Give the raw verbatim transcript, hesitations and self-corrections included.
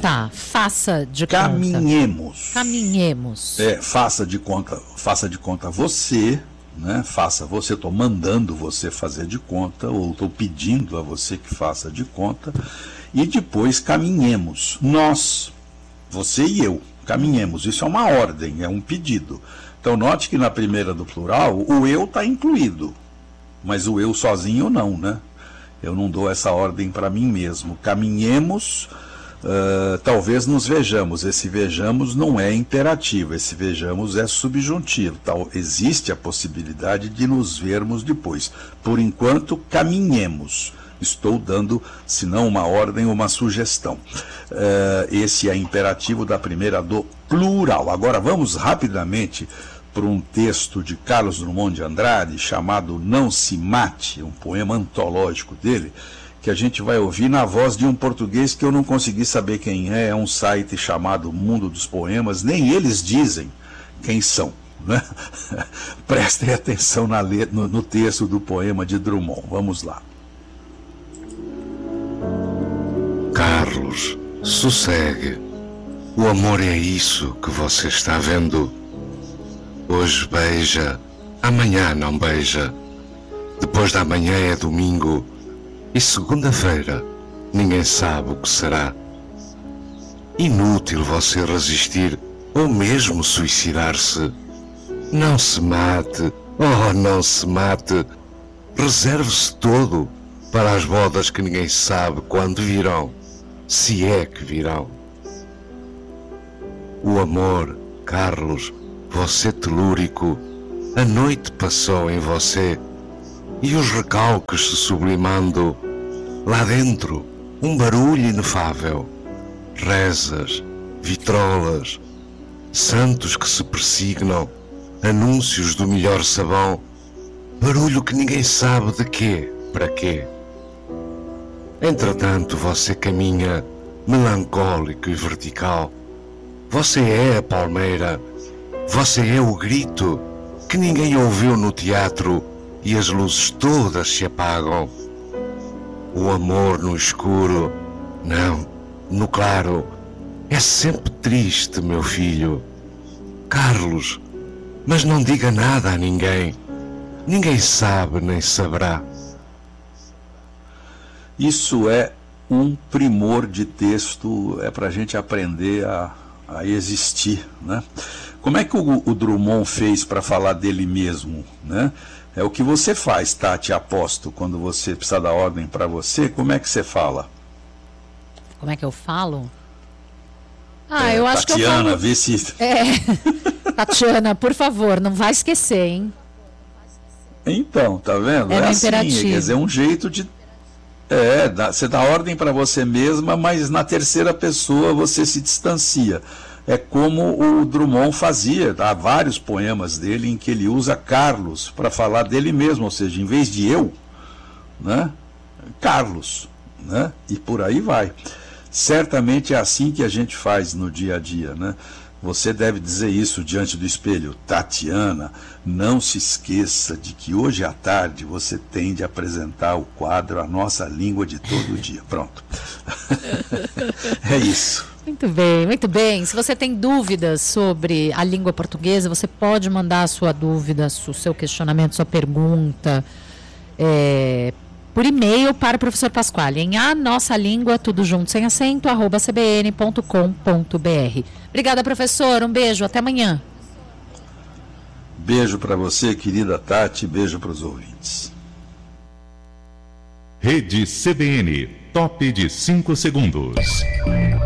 Tá, faça de Caminhemos. conta. Caminhemos. É, faça de conta, faça de conta você, né? Faça você, estou mandando você fazer de conta, ou estou pedindo a você que faça de conta, e depois caminhemos. Nós, você e eu, caminhemos. Isso é uma ordem, é um pedido. Então note que na primeira do plural, o eu está incluído, mas o eu sozinho não, né? Eu não dou essa ordem para mim mesmo. Caminhemos. Uh, talvez nos vejamos. Esse vejamos não é imperativo, esse vejamos é subjuntivo. Tal, existe a possibilidade de nos vermos depois. Por enquanto, caminhemos. Estou dando, se não uma ordem, uma sugestão. Uh, esse é imperativo da primeira do plural. Agora vamos rapidamente para um texto de Carlos Drummond de Andrade chamado Não Se Mate, um poema antológico dele, que a gente vai ouvir na voz de um português que eu não consegui saber quem é, é um site chamado Mundo dos Poemas, nem eles dizem quem são, né? Prestem atenção na letra, no, no texto do poema de Drummond, vamos lá. Carlos, sossegue, o amor é isso que você está vendo. Hoje beija, amanhã não beija, depois da manhã é domingo, e segunda-feira, ninguém sabe o que será. Inútil você resistir ou mesmo suicidar-se. Não se mate, oh, não se mate. Reserve-se todo para as bodas que ninguém sabe quando virão, se é que virão. O amor, Carlos, você telúrico, a noite passou em você, e os recalques se sublimando, lá dentro, um barulho inefável, rezas, vitrolas, santos que se persignam, anúncios do melhor sabão, barulho que ninguém sabe de quê, para quê. Entretanto você caminha, melancólico e vertical, você é a palmeira, você é o grito que ninguém ouviu no teatro, e as luzes todas se apagam. O amor no escuro, não, no claro, é sempre triste, meu filho. Carlos, mas não diga nada a ninguém. Ninguém sabe nem saberá. Isso é um primor de texto, é para a gente aprender a, a existir, né? Como é que o, o Drummond fez para falar dele mesmo, né? É o que você faz, Tati, aposto, quando você precisa dar ordem para você, como é que você fala? Como é que eu falo? Ah, é, eu acho Tatiana, que eu falo... vê se... É, Tatiana, por favor, não vai esquecer, hein? Então, tá vendo? É, é assim, imperativo. Quer dizer, um jeito de... É, dá, você dá ordem para você mesma, mas na terceira pessoa você se distancia. É como o Drummond fazia, há vários poemas dele em que ele usa Carlos para falar dele mesmo, ou seja, em vez de eu, né, Carlos, né, e por aí vai. Certamente é assim que a gente faz no dia a dia, né? Você deve dizer isso diante do espelho. Tatiana, não se esqueça de que hoje à tarde você tem de apresentar o quadro A Nossa Língua de Todo Dia. Pronto. É isso. Muito bem, muito bem. Se você tem dúvidas sobre a língua portuguesa, você pode mandar a sua dúvida, o seu questionamento, sua pergunta, é, por e-mail para o professor Pasquale, em a nossa língua, tudo junto, sem acento, arroba c b n ponto com ponto b r. Obrigada, professor. Um beijo. Até amanhã. Beijo para você, querida Tati. Beijo para os ouvintes. Rede C B N. Top de cinco segundos.